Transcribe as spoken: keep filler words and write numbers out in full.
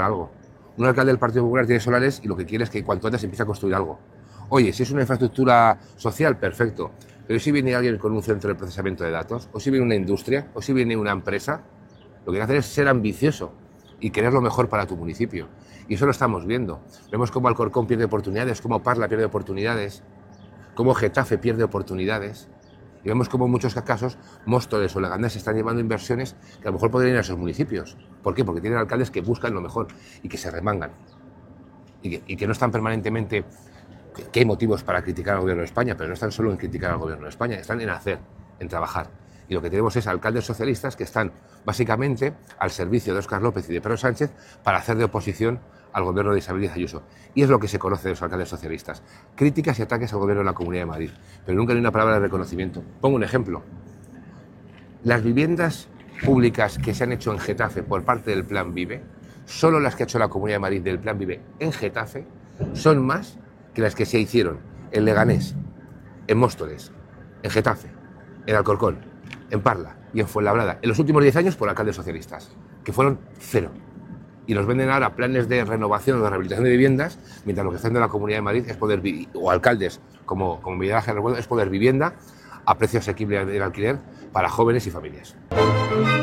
algo. Un alcalde del Partido Popular tiene solares y lo que quiere es que cuanto antes empiece a construir algo. Oye, si es una infraestructura social, perfecto. Pero si viene alguien con un centro de procesamiento de datos, o si viene una industria, o si viene una empresa, lo que hay que hacer es ser ambicioso y querer lo mejor para tu municipio. Y eso lo estamos viendo. Vemos cómo Alcorcón pierde oportunidades, cómo Parla pierde oportunidades, cómo Getafe pierde oportunidades. Y vemos cómo en muchos casos Móstoles o Leganés están llevando inversiones que a lo mejor podrían ir a esos municipios. ¿Por qué? Porque tienen alcaldes que buscan lo mejor y que se remangan. Y que, y que no están permanentemente... Que, que hay motivos para criticar al gobierno de España, pero no están solo en criticar al gobierno de España, están en hacer, en trabajar. Y lo que tenemos es alcaldes socialistas que están básicamente al servicio de Óscar López y de Pedro Sánchez para hacer de oposición al gobierno de Isabel Díaz Ayuso. Y es lo que se conoce de los alcaldes socialistas. Críticas y ataques al gobierno de la Comunidad de Madrid, pero nunca ni una palabra de reconocimiento. Pongo un ejemplo. Las viviendas públicas que se han hecho en Getafe por parte del Plan Vive, solo las que ha hecho la Comunidad de Madrid del Plan Vive en Getafe, son más que las que se hicieron en Leganés, en Móstoles, en Getafe, en Alcorcón, en Parla y en Fuenlabrada, en los últimos diez años por alcaldes socialistas, que fueron cero. Y nos venden ahora planes de renovación o de rehabilitación de viviendas, mientras lo que está haciendo la Comunidad de Madrid es poder vivir, o alcaldes como, como Miguel Ángel Recuerdo, es poder vivienda a precio asequible del alquiler para jóvenes y familias.